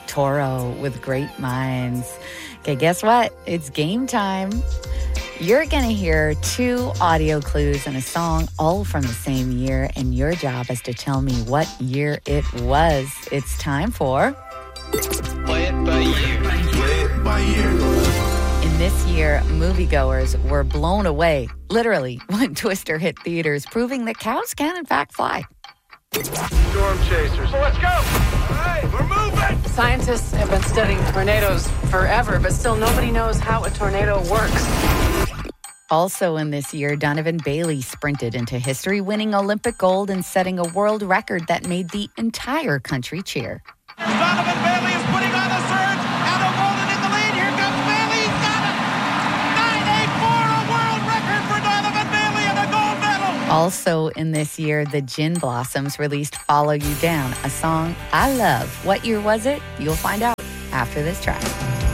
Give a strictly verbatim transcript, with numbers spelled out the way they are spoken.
Toro with Great Minds. Okay, guess what? It's game time. You're going to hear two audio clues and a song all from the same year, and your job is to tell me what year it was. It's time for... Play it by year. Play it by year. In this year, moviegoers were blown away, literally, when Twister hit theaters, proving that cows can, in fact, fly. Storm chasers. Let's go! All right, we're moving! Scientists have been studying tornadoes forever, but still nobody knows how a tornado works. Also in this year, Donovan Bailey sprinted into history, winning Olympic gold and setting a world record that made the entire country cheer. Donovan Bailey is putting on a surge. Adam Bolden in the lead. Here comes Bailey. He's got it. nine eighty-four, a world record for Donovan Bailey and a gold medal. Also in this year, the Gin Blossoms released Follow You Down, a song I love. What year was it? You'll find out after this track.